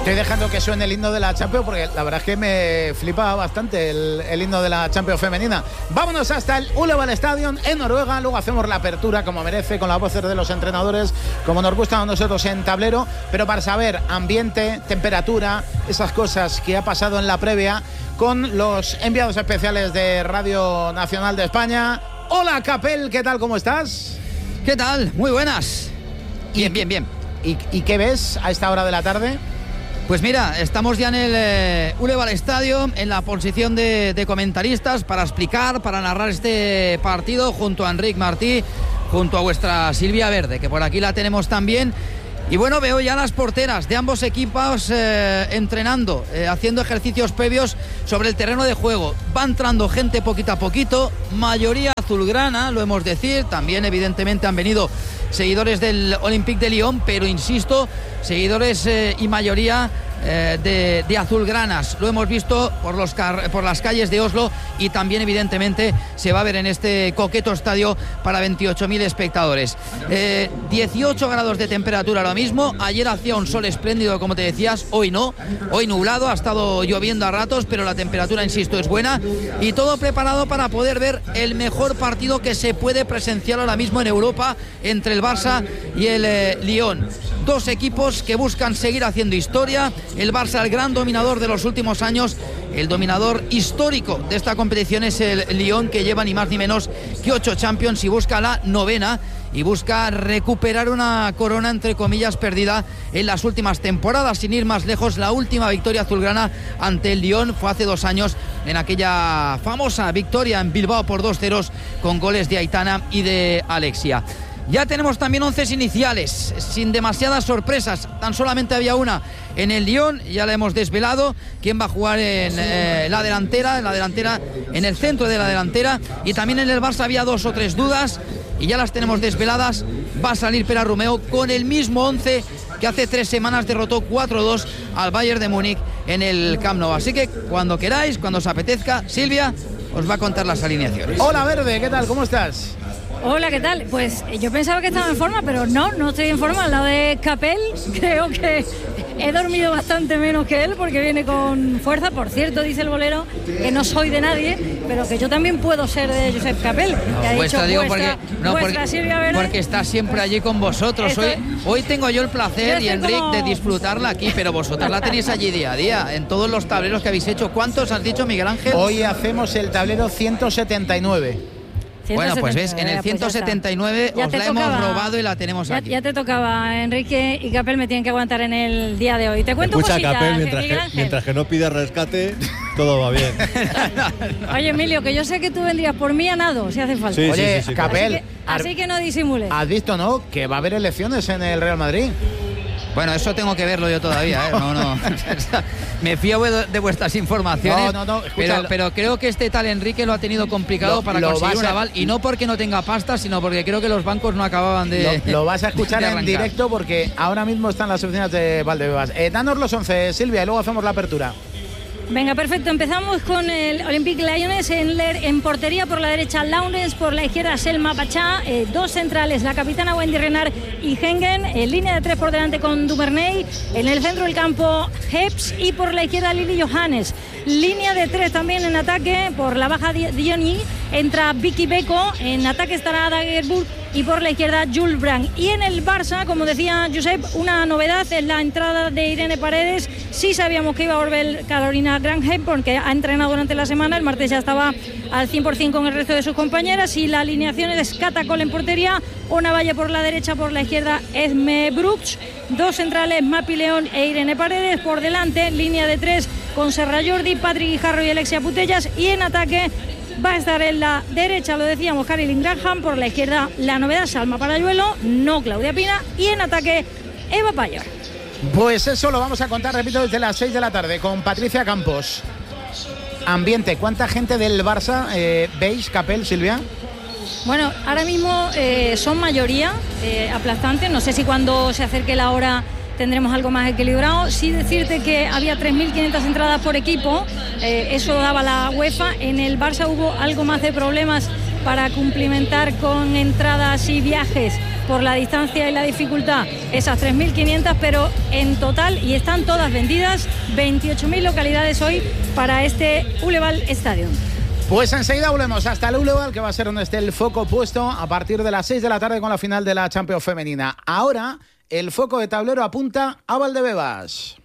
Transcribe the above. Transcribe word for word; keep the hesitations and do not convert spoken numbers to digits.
Estoy dejando que suene el himno de la Champions porque la verdad es que me flipa bastante el, el himno de la Champions femenina. Vámonos hasta el Ullevål Stadium en Noruega, luego hacemos la apertura como merece con las voces de los entrenadores, como nos gusta a nosotros en tablero, pero para saber ambiente, temperatura, esas cosas que ha pasado en la previa con los enviados especiales de Radio Nacional de España. Hola Capel, ¿qué tal? ¿Cómo estás? ¿Qué tal? Muy buenas. Bien, bien, bien. ¿Y, y qué ves a esta hora de la tarde? Pues mira, estamos ya en el eh, Ullevål Stadium, en la posición de, de comentaristas para explicar, para narrar este partido junto a Enric Martí, junto a vuestra Silvia Verde, que por aquí la tenemos también. Y bueno, veo ya las porteras de ambos equipos eh, entrenando, eh, haciendo ejercicios previos sobre el terreno de juego. Va entrando gente poquito a poquito, mayoría azulgrana, lo hemos de decir. También evidentemente han venido seguidores del Olympique de Lyon, pero insisto, seguidores eh, y mayoría eh, de, de azulgranas. Lo hemos visto por, los car- por las calles de Oslo y también evidentemente se va a ver en este coqueto estadio para veintiocho mil espectadores. Eh, dieciocho grados de temperatura ahora mismo. Ayer hacía un sol espléndido, como te decías, hoy no. Hoy nublado, ha estado lloviendo a ratos, pero la temperatura, insisto, es buena. Y todo preparado para poder ver el mejor partido que se puede presenciar ahora mismo en Europa entre el Barça y el eh, Lyon. Dos equipos que buscan seguir haciendo historia. El Barça, el gran dominador de los últimos años. El dominador histórico de esta competición es el Lyon, que lleva ni más ni menos que ocho Champions y busca la novena y busca recuperar una corona, entre comillas, perdida en las últimas temporadas. Sin ir más lejos, la última victoria azulgrana ante el Lyon fue hace dos años en aquella famosa victoria en Bilbao por dos ceros con goles de Aitana y de Alexia. Ya tenemos también once iniciales, sin demasiadas sorpresas. Tan solamente había una en el Lyon, ya la hemos desvelado. ¿Quién va a jugar en eh, la delantera? En la delantera, en el centro de la delantera. Y también en el Barça había dos o tres dudas y ya las tenemos desveladas. Va a salir Pere Romeu con el mismo once que hace tres semanas derrotó cuatro dos al Bayern de Múnich en el Camp Nou. Así que cuando queráis, cuando os apetezca, Silvia os va a contar las alineaciones. Hola Verde, ¿qué tal? ¿Cómo estás? Hola, ¿qué tal? Pues yo pensaba que estaba en forma, pero no, no estoy en forma. Al lado de Capel, creo que he dormido bastante menos que él porque viene con fuerza. Por cierto, dice el bolero que no soy de nadie, pero que yo también puedo ser de Josep Capel. No, que ha vuestra, dicho digo, vuestra, porque, no, vuestra porque, Silvia Verde. porque está siempre allí con vosotros. Estoy, hoy, hoy tengo yo el placer y Enric como... de disfrutarla aquí, pero vosotras la tenéis allí día a día, en todos los tableros que habéis hecho. ¿Cuántos has dicho, Miguel Ángel? Hoy hacemos el tablero ciento setenta y nueve. Bueno, pues ves, en el ciento setenta y nueve pues os la tocaba, hemos robado y la tenemos ya, aquí. Ya te tocaba, Enrique y Capel me tienen que aguantar en el día de hoy. Te cuento Escucha, cositas, Capel, mientras Miguel que, Ángel. mientras que no pidas rescate, todo va bien. Oye, Emilio, que yo sé que tú vendrías por mí a nado, si hace falta. Sí, Oye, sí, sí, sí, Capel, así, que, así que no disimules. ¿Has visto, no? Que va a haber elecciones en el Real Madrid. Bueno, eso tengo que verlo yo todavía, ¿eh? No, no. Me fío de vuestras informaciones. No, no, no. Escucha, pero, pero creo que este tal Enrique lo ha tenido complicado lo, para lo conseguir un a... aval. Y no porque no tenga pasta, sino porque creo que los bancos no acababan de. Lo, lo vas a escuchar en directo porque ahora mismo están las oficinas de Valdebebas. Eh, danos los once, Silvia, y luego hacemos la apertura. Venga, perfecto. Empezamos con el Olympique Lyonnais en, en portería por la derecha Laurens, por la izquierda Selma Pachá, eh, dos centrales, la capitana Wendy Renard y Hengen, en línea de tres por delante con Duvernay, en el centro del campo Heps y por la izquierda Lili Johannes. Línea de tres también en ataque, por la baja Diony entra Vicky Beko, en ataque estará Dagerburg y por la izquierda Jules Brand. Y en el Barça, como decía Josep, una novedad es la entrada de Irene Paredes. Sí sabíamos que iba a volver Carolina Granheim porque ha entrenado durante la semana, el martes ya estaba al cien por ciento con el resto de sus compañeras, y la alineación es Catacol en portería, una valla por la derecha, por la izquierda Esme Brooks, dos centrales Mapi León e Irene Paredes, por delante línea de tres con Serra Jordi, Patrick Guijarro y Alexia Putellas, y en ataque va a estar en la derecha, lo decíamos, Caroline Graham, por la izquierda la novedad Salma Parayuelo, no Claudia Pina, y en ataque Eva Payer. Pues eso lo vamos a contar, repito, desde las seis de la tarde con Patricia Campos. Ambiente, ¿cuánta gente del Barça eh, veis, Capel, Silvia? Bueno, ahora mismo eh, son mayoría eh, aplastantes, no sé si cuando se acerque la hora tendremos algo más equilibrado. Sí decirte que había tres mil quinientas entradas por equipo, eh, eso daba la UEFA. En el Barça hubo algo más de problemas para cumplimentar con entradas y viajes por la distancia y la dificultad esas tres mil quinientas, pero en total, y están todas vendidas, veintiocho mil localidades hoy para este Uleval Stadium. Pues enseguida volvemos hasta el Uleval, que va a ser donde esté el foco puesto a partir de las seis de la tarde con la final de la Champions femenina. Ahora el foco de tablero apunta a Valdebebas.